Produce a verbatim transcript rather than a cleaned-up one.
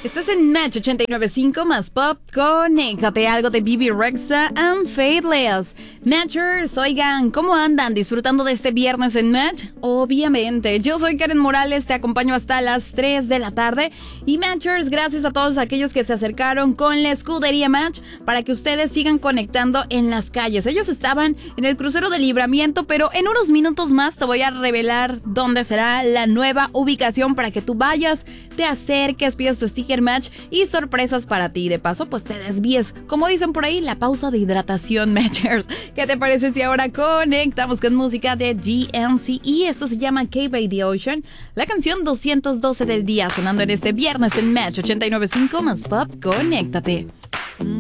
Estás en Match ochenta y nueve punto cinco más Pop. Conéctate, algo de Bebe Rexha and Faithless. Matchers, oigan, ¿cómo andan? ¿Disfrutando de este viernes en Match? Obviamente. Yo soy Karen Morales, te acompaño hasta las tres de la tarde. Y Matchers, gracias a todos aquellos que se acercaron con la escudería Match para que ustedes sigan conectando en las calles. Ellos estaban en el crucero de Libramiento, pero en unos minutos más te voy a revelar dónde será la nueva ubicación para que tú vayas, te acerques, pidas tu sticker Match y sorpresas para ti. De paso, pues te desvíes, como dicen por ahí, la pausa de hidratación, Matchers. ¿Qué te parece si ahora conectamos con música de G N C E? Esto se llama Cave by the Ocean, la canción doscientos doce del día, sonando en este viernes en Match ochenta y nueve punto cinco más Pop. Conéctate.